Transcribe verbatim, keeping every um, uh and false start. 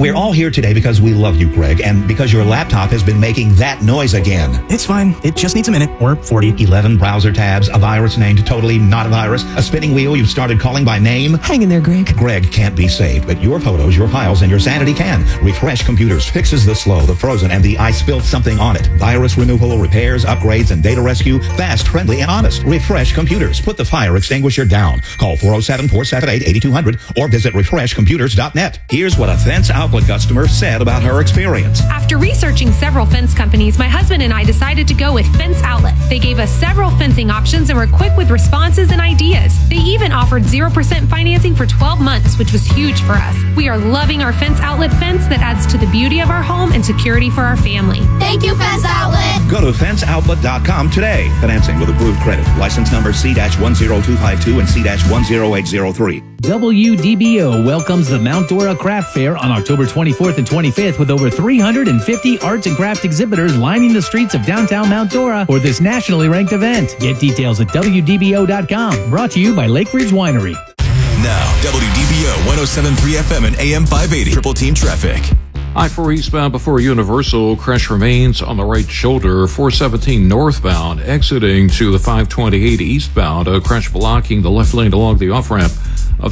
We're all here today because we love you, Greg, and because your laptop has been making that noise again. It's fine. It just needs a minute, or forty. eleven browser tabs, a virus named totally not a virus, a spinning wheel you've started calling by name. Hang in there, Greg. Greg can't be saved, but your photos, your files, and your sanity can. Refresh Computers fixes the slow, the frozen, and the I spilled something on it. Virus removal, repairs, upgrades, and data rescue. Fast, friendly, and honest. Refresh Computers. Put the fire extinguisher down. Call four oh seven, four seven eight, eight two zero zero or visit refresh computers dot net. Here's what a Fence Outlet customer said about her experience. After researching several fence companies, my husband and I decided to go with Fence Outlet. They gave us several fencing options and were quick with responses and ideas. They even offered zero percent financing for twelve months, which was huge for us. We are loving our Fence Outlet fence that adds to the beauty of our home and security for our family. Thank you, Fence Outlet. Go to fence outlet dot com today. Financing with approved credit. License number C one zero two five two and C one zero eight zero three. W D B O welcomes the Mount Dora Craft Fair on October twenty-fourth and twenty-fifth with over three hundred fifty arts and craft exhibitors lining the streets of downtown Mount Dora for this nationally ranked event. Get details at W D B O dot com. Brought to you by Lake Ridge Winery. Now, W D B O one oh seven point three F M and A M five eighty. Triple Team Traffic. I four eastbound before Universal. Crash remains on the right shoulder. four seventeen northbound exiting to the five twenty-eight eastbound. A crash blocking the left lane along the off-ramp